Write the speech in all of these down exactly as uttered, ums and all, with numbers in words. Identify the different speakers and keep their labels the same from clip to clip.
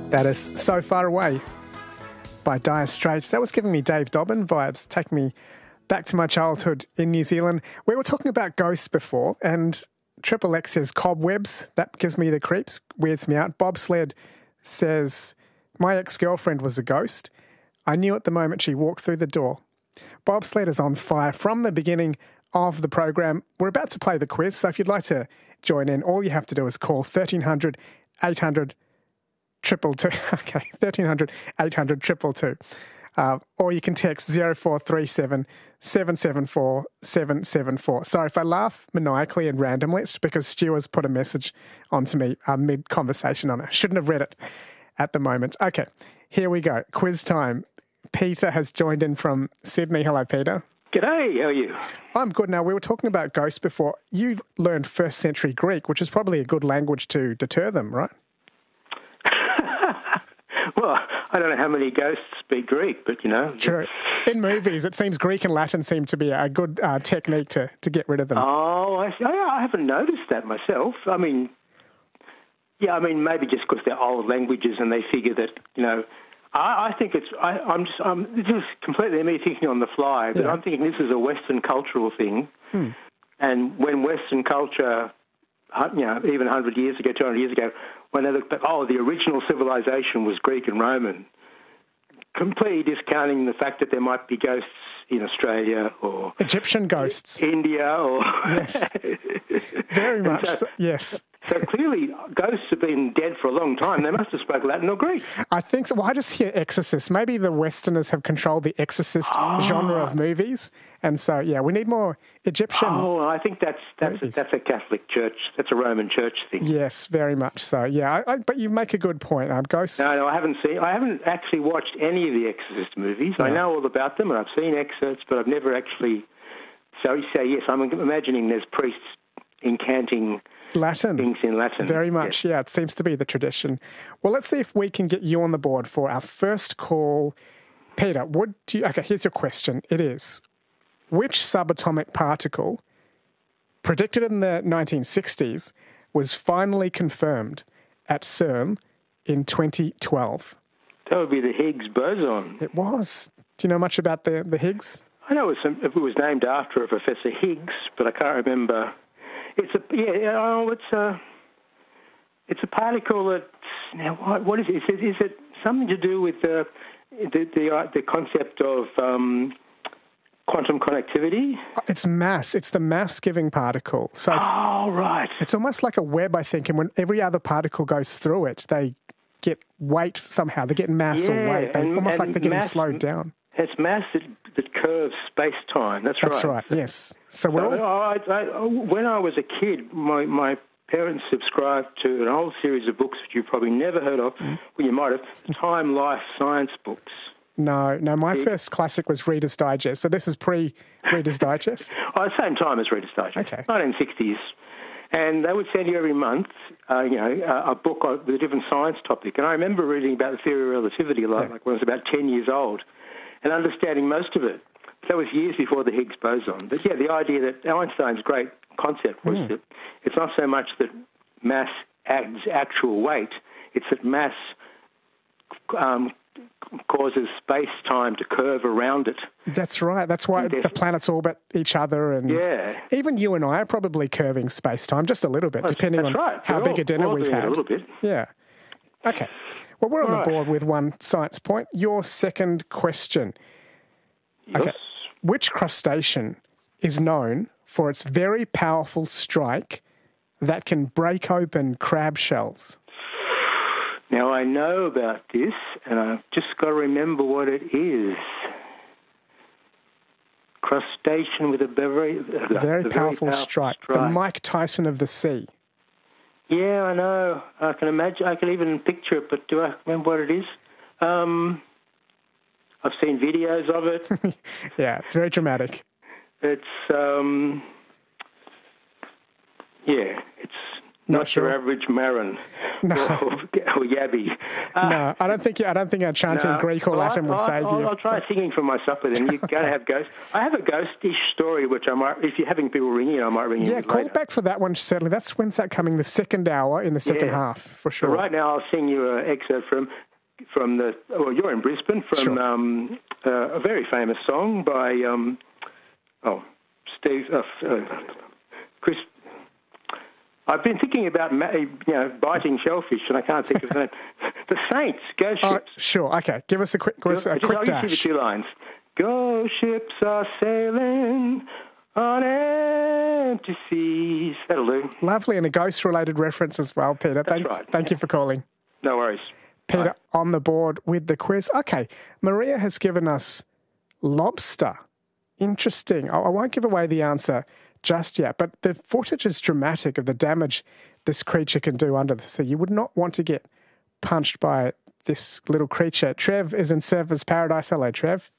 Speaker 1: That is So Far Away by Dire Straits. That was giving me Dave Dobbyn vibes, taking me back to my childhood in New Zealand. We were talking about ghosts before, and Triple X says cobwebs. That gives me the creeps, weirds me out. Bobsled says, my ex-girlfriend was a ghost. I knew at the moment she walked through the door. Bobsled is on fire from the beginning of the program. We're about to play the quiz, so if you'd like to join in, all you have to do is call thirteen hundred, eight hundred, triple two. Okay, thirteen hundred, eight hundred, triple two. Uh, or you can text zero four three seven, seven seven four, seven seven four. Sorry if I laugh maniacally and randomly. It's because Stu has put a message onto me uh, mid-conversation on it. I shouldn't have read it at the moment. Okay, here we go. Quiz time. Peter has joined in from Sydney. Hello, Peter.
Speaker 2: G'day, how are you?
Speaker 1: I'm good. Now, we were talking about ghosts before. You learned first century Greek, which is probably a good language to deter them, right?
Speaker 2: Well, I don't know how many ghosts speak Greek, but, you know.
Speaker 1: True. In movies, it seems Greek and Latin seem to be a good uh, technique to, to get rid of them.
Speaker 2: Oh, I, I haven't noticed that myself. I mean, yeah, I mean, maybe just because they're old languages and they figure that, you know, I, I think it's, I, I'm just, I'm, this is completely me thinking on the fly, but yeah. I'm thinking this is a Western cultural thing.
Speaker 1: Hmm.
Speaker 2: And when Western culture, you know, even one hundred years ago, two hundred years ago, when they looked back, oh, the original civilization was Greek and Roman, completely discounting the fact that there might be ghosts in Australia or
Speaker 1: Egyptian ghosts,
Speaker 2: India, or
Speaker 1: yes, very much, so, yes.
Speaker 2: So clearly, ghosts have been dead for a long time. They must have spoken Latin or Greek.
Speaker 1: I think so. Well, I just hear Exorcist. Maybe the Westerners have controlled the Exorcist oh. genre of movies, and so yeah, we need more Egyptian.
Speaker 2: Oh, I think that's that's a, that's a Catholic Church. That's a Roman Church thing.
Speaker 1: Yes, very much so. Yeah, I, I, but you make a good point. Um, ghosts.
Speaker 2: No, no, I haven't seen. I haven't actually watched any of the Exorcist movies. No. I know all about them, and I've seen excerpts, but I've never actually. So you say yes. I'm imagining there's priests incanting
Speaker 1: Latin.
Speaker 2: Things in Latin.
Speaker 1: Very much, yes. Yeah. It seems to be the tradition. Well, let's see if we can get you on the board for our first call. Peter, what do you... Okay, here's your question. It is, which subatomic particle, predicted in the nineteen sixties, was finally confirmed at CERN in twenty twelve?
Speaker 2: That would be the Higgs boson.
Speaker 1: It was. Do you know much about the, the Higgs?
Speaker 2: I know it was, it was named after a Professor Higgs, but I can't remember... It's a yeah. Oh, it's a it's a particle that now what, what is it? Is it, is it something to do with the the the, uh, the concept of um, quantum connectivity?
Speaker 1: It's mass. It's the mass-giving particle. So it's,
Speaker 2: oh, right.
Speaker 1: It's almost like a web, I think. And when every other particle goes through it, they get weight somehow. They get mass
Speaker 2: yeah,
Speaker 1: or weight. They,
Speaker 2: and,
Speaker 1: almost
Speaker 2: and
Speaker 1: like they're getting
Speaker 2: mass,
Speaker 1: slowed down.
Speaker 2: It's mass that, that curves space-time. That's,
Speaker 1: That's
Speaker 2: right.
Speaker 1: That's right, yes. So,
Speaker 2: so
Speaker 1: all...
Speaker 2: I, I, when I was a kid, my, my parents subscribed to an old series of books that you've probably never heard of. Mm. Well, you might have. Time, Life, Science books.
Speaker 1: No, no, my the, first classic was Reader's Digest. So this is pre-Reader's Digest?
Speaker 2: Oh, the same time as Reader's Digest.
Speaker 1: Okay.
Speaker 2: nineteen sixties. And they would send you every month, uh, you know, a, a book with a different science topic. And I remember reading about the theory of relativity a lot, yeah. like when I was about ten years old, and understanding most of it. That was years before the Higgs boson. But yeah, the idea that Einstein's great concept was mm. that it's not so much that mass adds actual weight, it's that mass um, causes space-time to curve around it.
Speaker 1: That's right. That's why the planets orbit each other. And
Speaker 2: yeah.
Speaker 1: even you and I are probably curving space-time just a little bit,
Speaker 2: that's,
Speaker 1: depending
Speaker 2: that's
Speaker 1: on
Speaker 2: right.
Speaker 1: how
Speaker 2: we're
Speaker 1: big
Speaker 2: all,
Speaker 1: a dinner we've had.
Speaker 2: A little bit.
Speaker 1: Yeah. Okay. Well, we're on
Speaker 2: right.
Speaker 1: the board with one science point. Your second question.
Speaker 2: Yes.
Speaker 1: Okay. Which crustacean is known for its very powerful strike that can break open crab shells?
Speaker 2: Now, I know about this, and I've just got to remember what it is. Crustacean with a very,
Speaker 1: very, very powerful, powerful strike. strike. The Mike Tyson of the sea.
Speaker 2: Yeah, I know. I can imagine. I can even picture it, but do I remember what it is? Um... I've seen videos of it.
Speaker 1: Yeah, it's very dramatic.
Speaker 2: It's, um, yeah, it's
Speaker 1: Not
Speaker 2: Not
Speaker 1: sure.
Speaker 2: your average Marin
Speaker 1: No.
Speaker 2: or, or Yabby. Uh,
Speaker 1: No, I don't think I don't think a chanting
Speaker 2: no.
Speaker 1: Greek or
Speaker 2: Well,
Speaker 1: Latin
Speaker 2: I,
Speaker 1: would
Speaker 2: I,
Speaker 1: save
Speaker 2: I'll,
Speaker 1: you.
Speaker 2: I'll try singing for my supper then. You're going to have ghosts. I have a ghostish story, which I might, if you're having people ringing, I might ring you
Speaker 1: Yeah,
Speaker 2: later.
Speaker 1: call back for that one, certainly. That's when's that coming? The second hour in the second
Speaker 2: Yeah.
Speaker 1: half, for
Speaker 2: So
Speaker 1: sure.
Speaker 2: right now I'll sing you an excerpt from from the, well, you're in Brisbane, from
Speaker 1: Sure.
Speaker 2: um, uh, a very famous song by, um, oh, Steve, uh, uh, Chris. I've been thinking about, you know, biting shellfish, and I can't think of the name. The Saints, Ghost
Speaker 1: Oh,
Speaker 2: Ships.
Speaker 1: sure, okay. Give us a quick, give us a
Speaker 2: Just-
Speaker 1: quick
Speaker 2: I'll give you the
Speaker 1: dash.
Speaker 2: two lines. Ghost ships are sailing on empty seas. That'll do.
Speaker 1: Lovely, and a ghost-related reference as well, Peter.
Speaker 2: That's
Speaker 1: Thanks,
Speaker 2: right.
Speaker 1: Thank you for calling.
Speaker 2: No worries.
Speaker 1: Peter,
Speaker 2: Bye.
Speaker 1: on the board with the quiz. Okay, Maria has given us lobster. Interesting. I I won't give away the answer just yet, but the footage is dramatic of the damage this creature can do under the sea. You would not want to get punched by this little creature. Trev is in Surfers Paradise. Hello, Trev.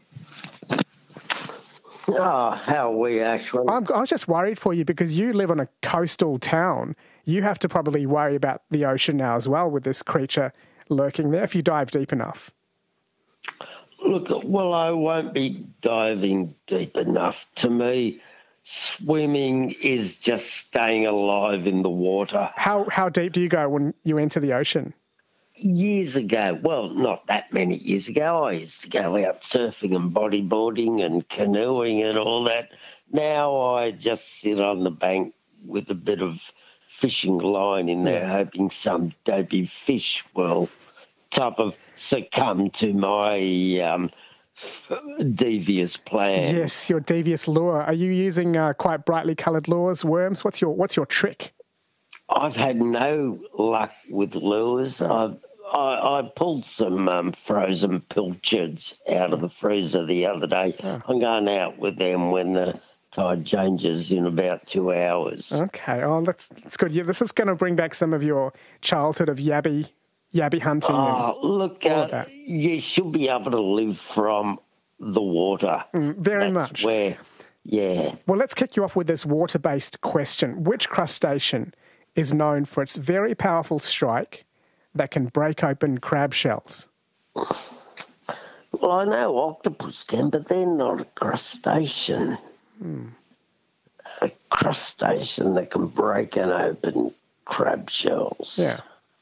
Speaker 3: Oh, how are we, Ashwin?
Speaker 1: I'm, I was just worried for you because you live on a coastal town. You have to probably worry about the ocean now as well with this creature lurking there if you dive deep enough.
Speaker 3: Look, well, I won't be diving deep enough. To me, swimming is just staying alive in the water.
Speaker 1: How how deep do you go when you enter the ocean?
Speaker 3: Years ago, well, not that many years ago, I used to go out surfing and bodyboarding and canoeing and all that. Now I just sit on the bank with a bit of fishing line in there, hoping some dopey fish will type of succumb to my um, devious plan.
Speaker 1: Yes, your devious lure. Are you using uh, quite brightly coloured lures, worms? What's your what's your trick?
Speaker 3: I've had no luck with lures. I've, I, I pulled some um, frozen pilchards out of the freezer the other day.
Speaker 1: Oh.
Speaker 3: I'm going out with them when the tide changes in about two hours.
Speaker 1: Okay, oh, that's, that's good. Yeah, this is going to bring back some of your childhood of yabby, yabby hunting.
Speaker 3: Oh,
Speaker 1: and
Speaker 3: look,
Speaker 1: all
Speaker 3: uh,
Speaker 1: of that.
Speaker 3: you should be able to live from the water.
Speaker 1: Mm, very
Speaker 3: That's
Speaker 1: much.
Speaker 3: Where, yeah.
Speaker 1: Well, let's kick you off with this water-based question. Which crustacean is known for its very powerful strike that can break open crab shells?
Speaker 3: Well, I know octopus can, but they're not a crustacean.
Speaker 1: Hmm.
Speaker 3: A crustacean that can break and open crab shells.
Speaker 1: Yeah.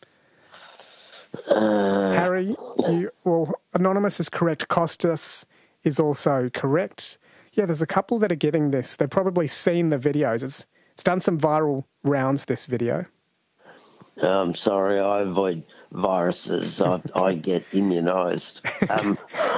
Speaker 3: Uh,
Speaker 1: Harry, you, well, Anonymous is correct. Costas is also correct. Yeah, there's a couple that are getting this. They've probably seen the videos. It's it's done some viral rounds, this video.
Speaker 3: I'm sorry, I avoid viruses. I, I get immunised. Um,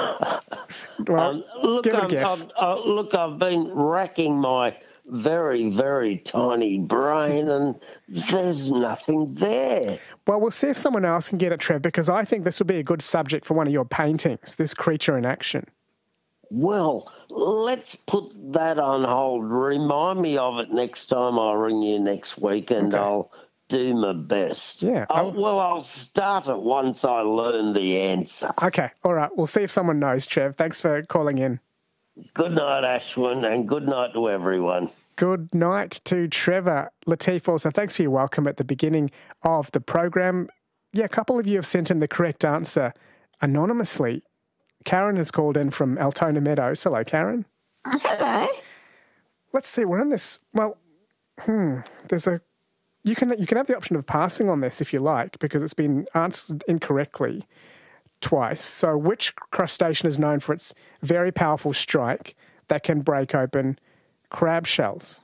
Speaker 1: Well,
Speaker 3: um, look,
Speaker 1: give it a
Speaker 3: I'm-
Speaker 1: guess.
Speaker 3: I'm- uh, look, I've been racking my very, very tiny brain, and there's nothing there.
Speaker 1: Well, we'll see if someone else can get it, Trev, because I think this would be a good subject for one of your paintings, this creature in action.
Speaker 3: Well, let's put that on hold. Remind me of it next time I ring you next week, and
Speaker 1: Okay.
Speaker 3: I'll do my best.
Speaker 1: Yeah,
Speaker 3: I'll,
Speaker 1: I'll-
Speaker 3: well, I'll start it once I learn the answer.
Speaker 1: Okay, all right. We'll see if someone knows, Trev. Thanks for calling in.
Speaker 3: Good night, Ashwin, and good night to everyone.
Speaker 1: Good night to Trevor. Latif also, thanks for your welcome at the beginning of the program. Yeah, a couple of you have sent in the correct answer anonymously. Karen has called in from Altona Meadows. Hello, Karen.
Speaker 4: Hello.
Speaker 1: Let's see, we're in this, well, hmm, there's a, you can you can have the option of passing on this if you like, because it's been answered incorrectly twice. So which crustacean is known for its very powerful strike that can break open crab shells?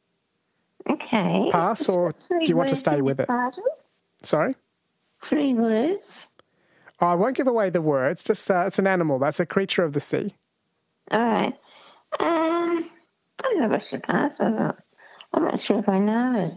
Speaker 4: Okay.
Speaker 1: Pass, or do
Speaker 4: Three
Speaker 1: you want to
Speaker 4: words
Speaker 1: stay
Speaker 4: in
Speaker 1: with
Speaker 4: the
Speaker 1: it?
Speaker 4: title?
Speaker 1: Sorry?
Speaker 4: Three words.
Speaker 1: Oh, I won't give away the words. Just uh, it's an animal. That's a creature of the sea.
Speaker 4: All right. Um, I don't know if I should pass or not. I'm not sure if I know.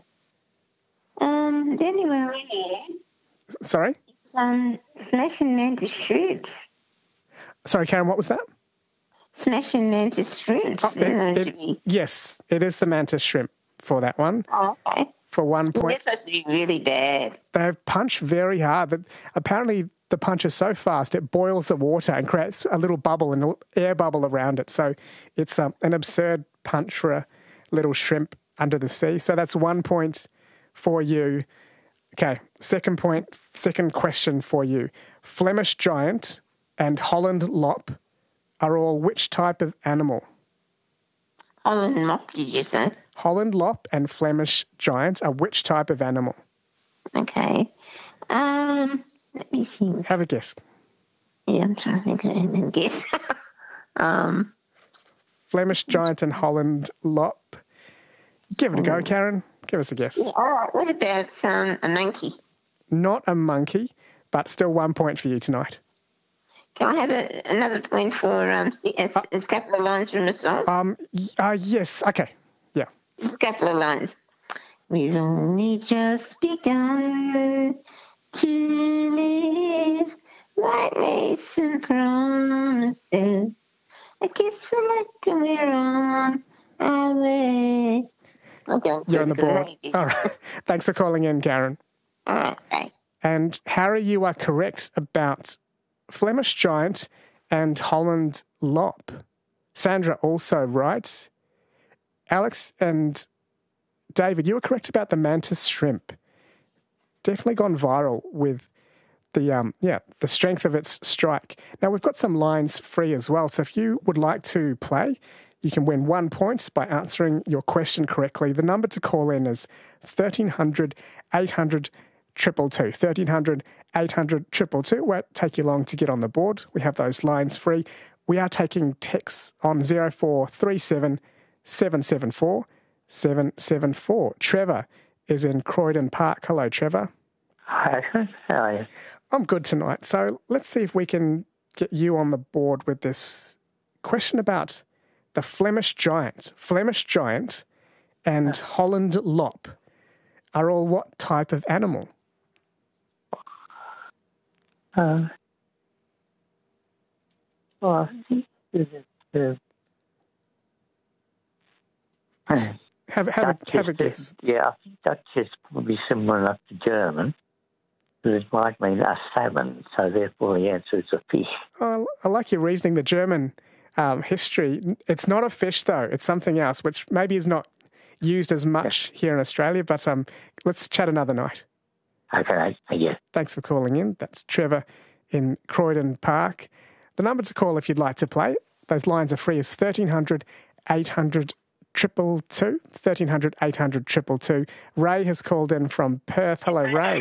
Speaker 4: Um, the only one I know
Speaker 1: Sorry?
Speaker 4: is um, smashing mantis shrimps.
Speaker 1: Sorry, Karen, what was that?
Speaker 4: Smashing mantis shrimps.
Speaker 1: Oh,
Speaker 4: They're known
Speaker 1: it-
Speaker 4: to
Speaker 1: it-
Speaker 4: be.
Speaker 1: yes, it is the mantis shrimp for that one.
Speaker 4: Oh, okay.
Speaker 1: For one
Speaker 4: They're
Speaker 1: point,
Speaker 4: supposed to be really bad.
Speaker 1: they punch very hard. But apparently, the punch is so fast it boils the water and creates a little bubble, an air bubble around it. So it's um, an absurd punch for a little shrimp under the sea. So that's one point for you. Okay, second point, second question for you. Flemish Giant and Holland Lop are all which type of animal?
Speaker 4: Holland Lop, did you say?
Speaker 1: Holland Lop and Flemish Giant are which type of animal?
Speaker 4: Okay. Um, let me think.
Speaker 1: Have a guess.
Speaker 4: Yeah, I'm trying to think of a guess. um,
Speaker 1: Flemish Giant and Holland Lop. Give it a go, Karen. Give us a guess.
Speaker 4: yeah, all right. What about um, a monkey?
Speaker 1: Not a monkey, but still one point for you tonight.
Speaker 4: Can I have a, another point for um, a, a couple of lines from the song?
Speaker 1: Um. y- Uh, yes. Okay. Yeah.
Speaker 4: Just a couple of lines. We've only just begun to live like Mason promises. I guess we're like we're on our way. Okay,
Speaker 1: You're on the board. All right. Thanks for calling in, Karen.
Speaker 4: All right, bye.
Speaker 1: And Harry, you are correct about Flemish Giant and Holland Lop. Sandra also right. Alex and David, you were correct about the mantis shrimp. Definitely gone viral with the um yeah the strength of its strike. Now we've got some lines free as well. So if you would like to play, you can win one point by answering your question correctly. The number to call in is thirteen hundred, eight hundred, two two two. thirteen hundred, eight hundred, two two two. It won't take you long to get on the board. We have those lines free. We are taking texts on zero four three seven, seven seven four, seven seven four. Trevor is in Croydon Park. Hello, Trevor.
Speaker 5: Hi, how are you?
Speaker 1: I'm good tonight. So let's see if we can get you on the board with this question about the Flemish Giant. Flemish Giant and Holland Lop are all what type of animal?
Speaker 5: Uh, well, I think it's uh,
Speaker 1: Have, have, a, have a guess.
Speaker 5: Yeah, I think Dutch is probably similar enough to German, but it might mean a salmon, so therefore the answer is a fish.
Speaker 1: Oh, I like your reasoning. The German um, history, it's not a fish though, it's something else, which maybe is not used as much here in Australia, but um, let's chat another night.
Speaker 5: Okay, yeah.
Speaker 1: Thanks for calling in. That's Trevor in Croydon Park. The number to call if you'd like to play, those lines are free, is thirteen hundred, eight hundred, two two two. thirteen hundred, eight hundred, two two two. Ray has called in from Perth. Hello, Ray.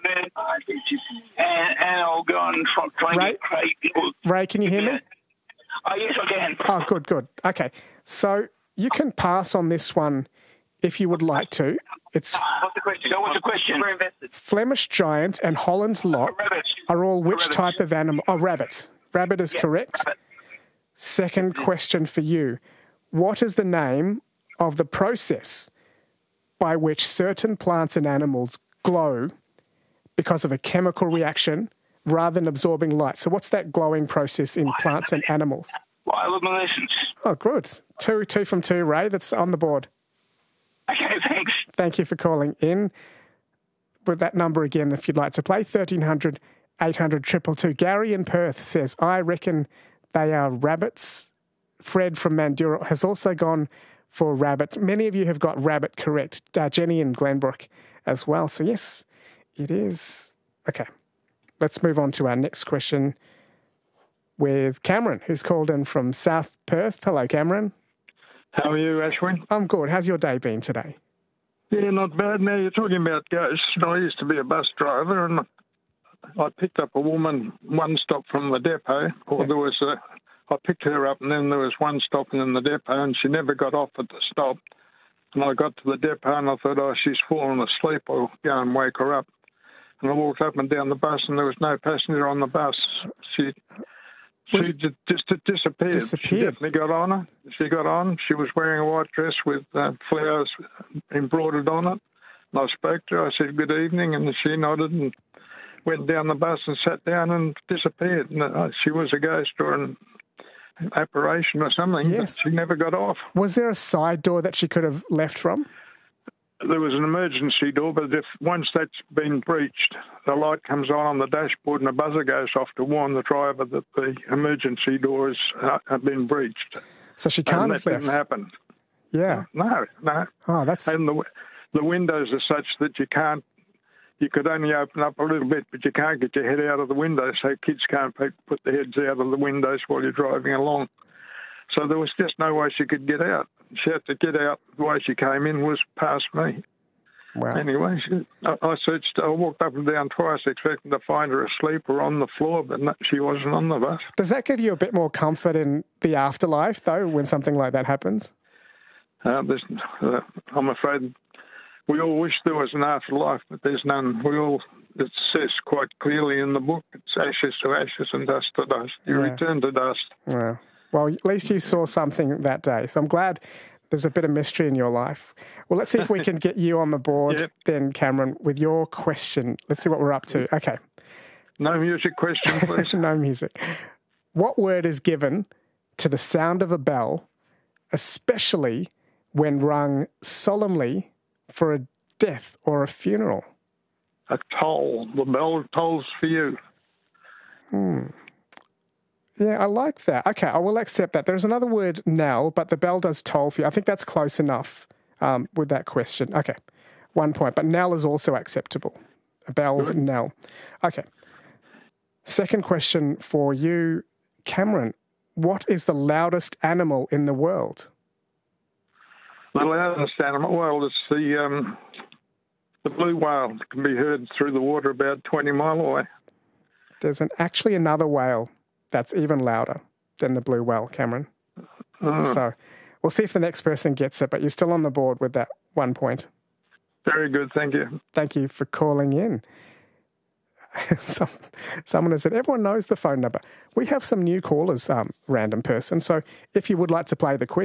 Speaker 6: And, and I'll go on from trying
Speaker 1: Ray?
Speaker 6: to Craig.
Speaker 1: Ray, can you hear me?
Speaker 6: Oh, yes, I can.
Speaker 1: Oh, good, good. Okay. So you can pass on this one if you would like to. It's
Speaker 6: What's the question? So what's the question? We're invested.
Speaker 1: Flemish Giant and Holland Lop
Speaker 6: Rabbits.
Speaker 1: are all which
Speaker 6: Rabbits.
Speaker 1: type of animal? Oh, rabbit. Rabbit is correct.
Speaker 6: Rabbit.
Speaker 1: Second question for you. What is the name of the process by which certain plants and animals glow because of a chemical reaction rather than absorbing light? So what's that glowing process in plants and animals?
Speaker 6: Bioluminescence.
Speaker 1: Oh, good. Two, two from two, Ray. That's on the board.
Speaker 6: Okay, thanks.
Speaker 1: Thank you for calling in. With that number again, if you'd like to play, thirteen hundred, eight hundred, two two two. Gary in Perth says, I reckon they are rabbits. Fred from Mandurah has also gone for rabbit. Many of you have got rabbit correct. Uh, Jenny in Glenbrook as well. So yes, it is. Okay, let's move on to our next question with Cameron, who's called in from South Perth. Hello, Cameron.
Speaker 7: How are you, Ashwin?
Speaker 1: I'm good. How's your day been today?
Speaker 7: Yeah, not bad. Now, you're talking about ghosts. I used to be a bus driver, and I picked up a woman one stop from the depot, or there was a... I picked her up, and then there was one stopping in the depot, and she never got off at the stop. And I got to the depot, and I thought, oh, she's fallen asleep. I'll go and wake her up. And I walked up and down the bus, and there was no passenger on the bus. She... She just, just disappeared.
Speaker 1: Disappeared.
Speaker 7: She definitely got on her. She got on. She was wearing a white dress with uh, flowers embroidered on it. And I spoke to her. I said, good evening. And she nodded and went down the bus and sat down and disappeared. And, uh, she was a ghost or an apparition or something.
Speaker 1: Yes.
Speaker 7: But she never got off.
Speaker 1: Was there a side door that she could have left from?
Speaker 7: There was an emergency door, but if once that's been breached, the light comes on on the dashboard and a buzzer goes off to warn the driver that the emergency doors uh, have been breached.
Speaker 1: So she can't
Speaker 7: and
Speaker 1: have
Speaker 7: that
Speaker 1: left.
Speaker 7: didn't happen.
Speaker 1: Yeah.
Speaker 7: No, no.
Speaker 1: Oh, that's...
Speaker 7: And the, the windows are such that you can't, you could only open up a little bit, but you can't get your head out of the window, so kids can't put their heads out of the windows while you're driving along. So there was just no way she could get out. She had to get out. The way she came in was past me.
Speaker 1: Wow.
Speaker 7: Anyway, she, I, I searched, I walked up and down twice expecting to find her asleep or on the floor, but no, she wasn't on the bus.
Speaker 1: Does that give you a bit more comfort in the afterlife, though, when something like that happens?
Speaker 7: Uh, uh, I'm afraid we all wish there was an afterlife, but there's none. We all, it says quite clearly in the book, it's ashes to ashes and dust to dust. You
Speaker 1: Yeah.
Speaker 7: return to dust.
Speaker 1: Yeah. Well, at least you saw something that day. So I'm glad there's a bit of mystery in your life. Well, let's see if we can get you on the board
Speaker 7: Yep.
Speaker 1: then, Cameron, with your question. Let's see what we're up to. Okay.
Speaker 7: No music question, please.
Speaker 1: No music. What word is given to the sound of a bell, especially when rung solemnly for a death or a funeral?
Speaker 7: A toll. The bell tolls for you.
Speaker 1: Hmm. Yeah, I like that. Okay, I will accept that. There's another word, knell, but the bell does toll for you. I think that's close enough um, with that question. Okay, one point. But knell is also acceptable. A bell's
Speaker 7: Good.
Speaker 1: knell. Okay. Second question for you, Cameron. What is the loudest animal in the world?
Speaker 7: The loudest animal, well, it's the um, the blue whale. It can be heard through the water about twenty mile away.
Speaker 1: There's an, actually another whale that's even louder than the blue whale, Cameron.
Speaker 7: Oh,
Speaker 1: So we'll see if the next person gets it, but you're still on the board with that one point.
Speaker 7: very good, thank you.
Speaker 1: Thank you for calling in. Some, someone has said, everyone knows the phone number. We have some new callers, um, random person. So if you would like to play the quiz,